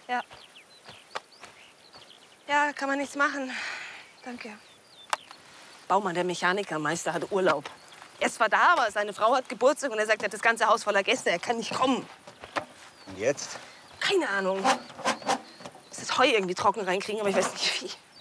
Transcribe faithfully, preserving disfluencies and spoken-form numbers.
Ja. Ja, kann man nichts machen. Danke. Baumann, der Mechanikermeister, hat Urlaub. Er ist zwar da, aber seine Frau hat Geburtstag und er sagt, er hat das ganze Haus voller Gäste. Er kann nicht kommen. Und jetzt? Keine Ahnung. Ich muss das Heu irgendwie trocken reinkriegen, aber ich weiß nicht wie.